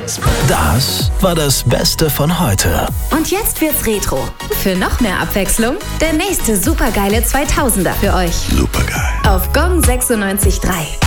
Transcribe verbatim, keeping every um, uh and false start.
Das war das Beste von heute. Und jetzt wird's Retro. Für noch mehr Abwechslung, der nächste supergeile zweitausender für euch. Supergeil. Auf Gong sechsundneunzig Komma drei.